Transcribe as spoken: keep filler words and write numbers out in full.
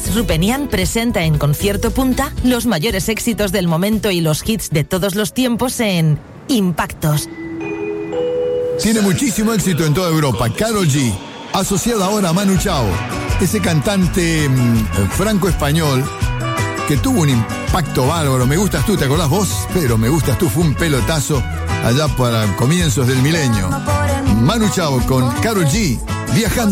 Alex Rupenian presenta en Concierto Punta los mayores éxitos del momento y los hits de todos los tiempos en Impactos. Tiene muchísimo éxito en toda Europa. Karol G, asociada ahora a Manu Chao, ese cantante mmm, franco-español que tuvo un impacto bárbaro. Me gustas tú, ¿te acordás vos? Pero me gustas tú, fue un pelotazo allá para comienzos del milenio. Manu Chao con Karol G, viajando.